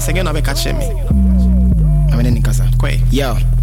once again, I'll be catching me. I'm in Nikasa. Quay. Yo.